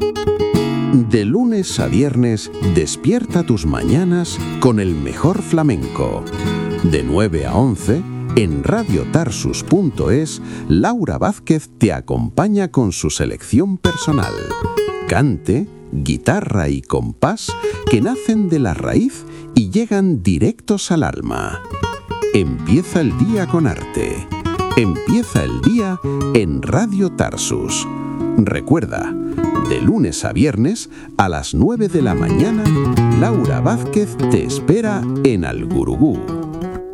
De lunes a viernes, despierta tus mañanas con el mejor flamenco. De 9 a 11, en radiotarsus.es, Laura Vázquez te acompaña con su selección personal. Cante, guitarra y compás que nacen de la raíz y llegan directos al alma. Empieza el día con arte. Empieza el día en Radio Tarsus. Recuerda, de lunes a viernes a las 9 de la mañana, Laura Vázquez te espera en Al Gurugú.